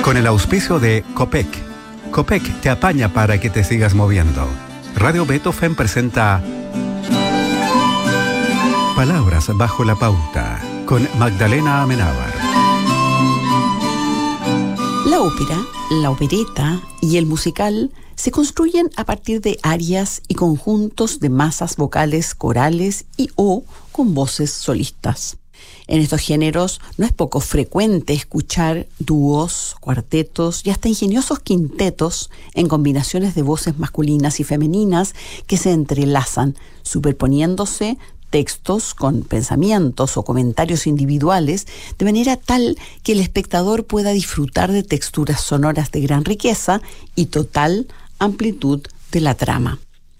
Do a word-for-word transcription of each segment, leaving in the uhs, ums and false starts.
Con el auspicio de Copec. Copec te apaña para que te sigas moviendo. Radio Beethoven presenta Palabras bajo la pauta con Magdalena Amenábar. La ópera, la opereta y el musical se construyen a partir de arias y conjuntos de masas vocales corales y o con voces solistas. En estos géneros no es poco frecuente escuchar dúos, cuartetos y hasta ingeniosos quintetos en combinaciones de voces masculinas y femeninas que se entrelazan, superponiéndose textos con pensamientos o comentarios individuales, de manera tal que el espectador pueda disfrutar de texturas sonoras de gran riqueza y total amplitud de la trama.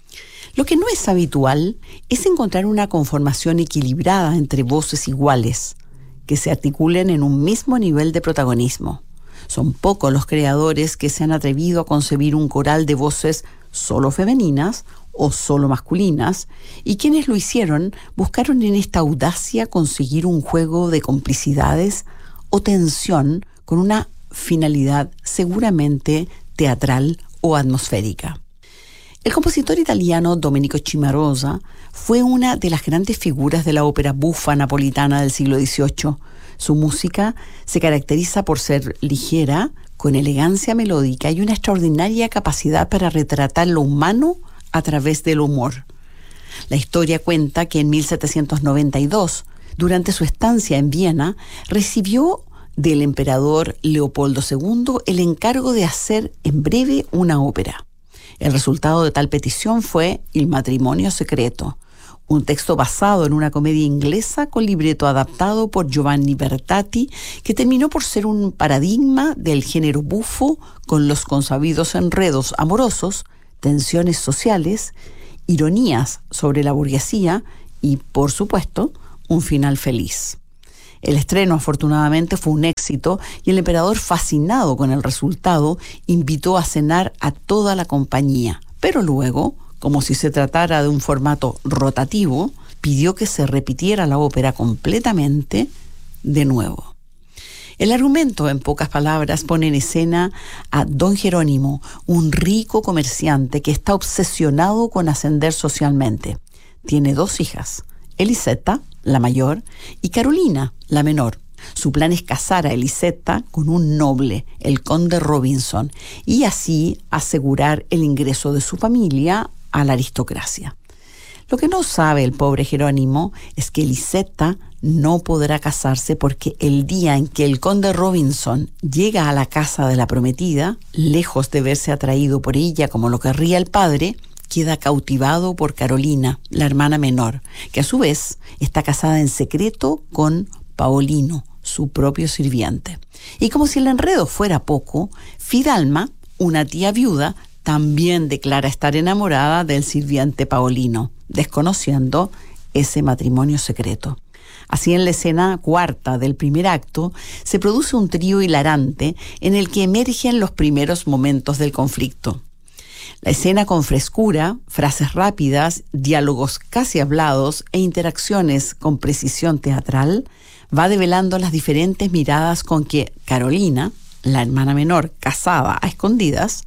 Lo que no es habitual es encontrar una conformación equilibrada entre voces iguales, que se articulen en un mismo nivel de protagonismo. Son pocos los creadores que se han atrevido a concebir un coral de voces solo femeninas o solo masculinas, y quienes lo hicieron buscaron en esta audacia conseguir un juego de complicidades o tensión con una finalidad seguramente teatral o atmosférica. El compositor italiano Domenico Cimarosa fue una de las grandes figuras de la ópera buffa napolitana del siglo dieciocho. Su música se caracteriza por ser ligera, con elegancia melódica y una extraordinaria capacidad para retratar lo humano a través del humor. La historia cuenta que en mil setecientos noventa y dos, durante su estancia en Viena, recibió del emperador Leopoldo segundo el encargo de hacer en breve una ópera. El resultado de tal petición fue Il matrimonio secreto, un texto basado en una comedia inglesa con libreto adaptado por Giovanni Bertati, que terminó por ser un paradigma del género bufo, con los consabidos enredos amorosos, tensiones sociales, ironías sobre la burguesía y, por supuesto, un final feliz. El estreno, afortunadamente, fue un éxito y el emperador, fascinado con el resultado, invitó a cenar a toda la compañía. Pero luego, como si se tratara de un formato rotativo, pidió que se repitiera la ópera completamente de nuevo. El argumento, en pocas palabras, pone en escena a Don Jerónimo, un rico comerciante que está obsesionado con ascender socialmente. Tiene dos hijas, Elisetta, la mayor, y Carolina, la menor. Su plan es casar a Elisetta con un noble, el conde Robinson, y así asegurar el ingreso de su familia a la aristocracia. Lo que no sabe el pobre Jerónimo es que Elisetta no podrá casarse porque el día en que el conde Robinson llega a la casa de la prometida, lejos de verse atraído por ella como lo querría el padre, queda cautivado por Carolina, la hermana menor, que a su vez está casada en secreto con Paolino, su propio sirviente. Y como si el enredo fuera poco, Fidalma, una tía viuda, también declara estar enamorada del sirviente Paolino, desconociendo ese matrimonio secreto. Así, en la escena cuarta del primer acto, se produce un trío hilarante en el que emergen los primeros momentos del conflicto. La escena, con frescura, frases rápidas, diálogos casi hablados e interacciones con precisión teatral, va develando las diferentes miradas con que Carolina, la hermana menor casada a escondidas,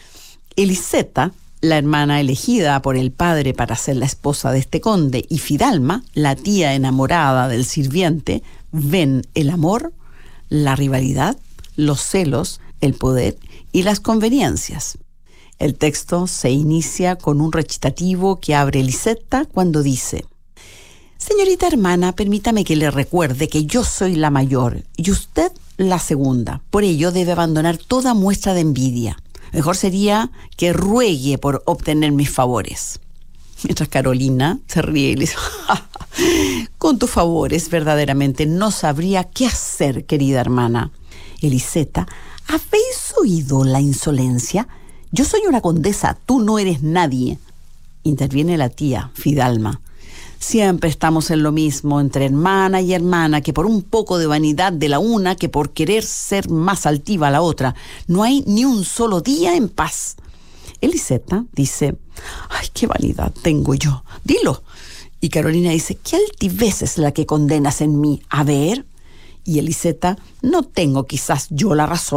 Elisetta, la hermana elegida por el padre para ser la esposa de este conde, y Fidalma, la tía enamorada del sirviente, ven el amor, la rivalidad, los celos, el poder y las conveniencias. El texto se inicia con un recitativo que abre Elisetta cuando dice: «Señorita hermana, permítame que le recuerde que yo soy la mayor y usted la segunda. Por ello debe abandonar toda muestra de envidia. Mejor sería que ruegue por obtener mis favores». Mientras Carolina se ríe y le dice: «Con tus favores verdaderamente no sabría qué hacer, querida hermana». Elisetta: «¿Habéis oído la insolencia? Yo soy una condesa, tú no eres nadie». Interviene la tía, Fidalma: «Siempre estamos en lo mismo, entre hermana y hermana, que por un poco de vanidad de la una, que por querer ser más altiva la otra. No hay ni un solo día en paz». Elisetta dice: «Ay, qué vanidad tengo yo, dilo». Y Carolina dice: «¿Qué altivez es la que condenas en mí? A ver». Y Elisetta: «No tengo quizás yo la razón».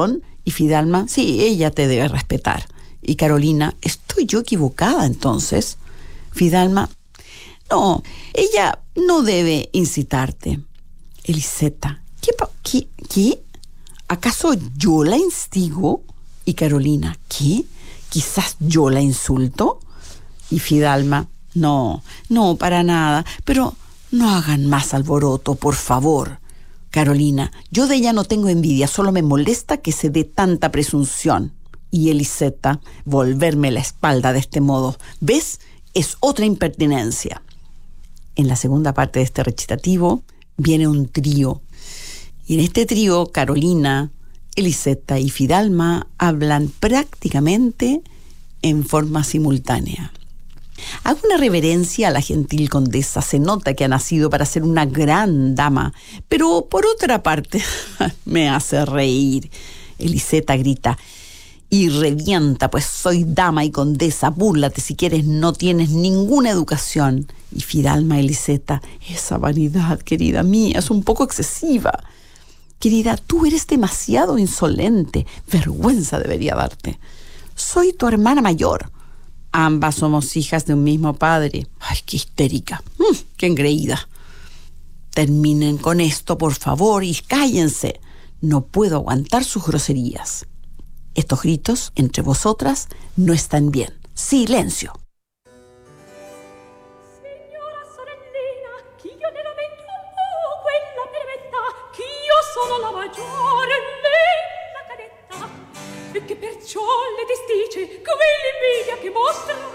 Y Fidalma, sí, ella te debe respetar. Y Carolina, ¿estoy yo equivocada entonces? Fidalma, no, ella no debe incitarte. Eliseta, ¿qué, qué, qué? ¿Acaso yo la instigo? Y Carolina, ¿qué? ¿Quizás yo la insulto? Y Fidalma, no, no, para nada, pero no hagan más alboroto, por favor. Carolina, yo de ella no tengo envidia, solo me molesta que se dé tanta presunción. Y Eliseta, volverme la espalda de este modo, ¿ves? Es otra impertinencia. En la segunda parte de este recitativo viene un trío. Y en este trío, Carolina, Eliseta y Fidalma hablan prácticamente en forma simultánea. Hago una reverencia a la gentil condesa. Se nota que ha nacido para ser una gran dama, pero por otra parte me hace reír. Eliseta grita, y revienta, pues soy dama y condesa, búrlate si quieres, no tienes ninguna educación. Y Fidalma, Eliseta, esa vanidad, querida mía, es un poco excesiva. Querida, tú eres demasiado insolente, vergüenza debería darte. Soy tu hermana mayor. Ambas somos hijas de un mismo padre. Ay, qué histérica, mm, qué engreída. Terminen con esto, por favor, y cállense. No puedo aguantar sus groserías. Estos gritos entre vosotras no están bien. Silencio. Signora sorellina, ch'io ne lamento oh, quella pervetta, ch'io sono la maggiore, lei la cadetta, e che perciò le disdice quell'invidia che mostra